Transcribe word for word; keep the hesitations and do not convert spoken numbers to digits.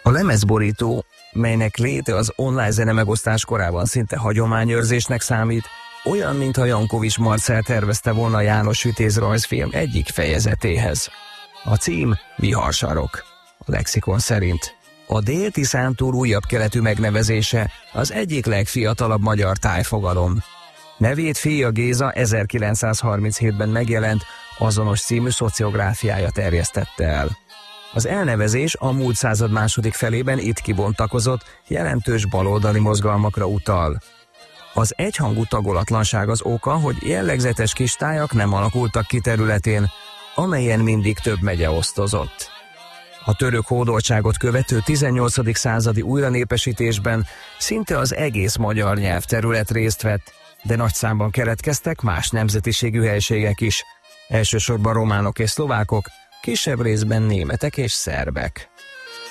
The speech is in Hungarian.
A lemezborító, melynek léte az online zenemegosztás korában szinte hagyományőrzésnek számít, olyan, mintha Jankovics Marcell tervezte volna a János Vitéz rajzfilm egyik fejezetéhez. A cím Viharsarok, a lexikon szerint. A Dél-Tiszántúl újabb keletű megnevezése az egyik legfiatalabb magyar tájfogalom. Nevét Féja Géza ezerkilencszázharminchétben megjelent Azonos című szociográfiája terjesztette el. Az elnevezés a múlt század második felében itt kibontakozott, jelentős baloldali mozgalmakra utal. Az egyhangú tagolatlanság az oka, hogy jellegzetes kis tájak nem alakultak ki területén, amelyen mindig több megye osztozott. A török hódoltságot követő tizennyolcadik századi újranépesítésben szinte az egész magyar nyelvterület részt vett, de nagy számban keletkeztek más nemzetiségű helységek is, elsősorban románok és szlovákok, kisebb részben németek és szerbek.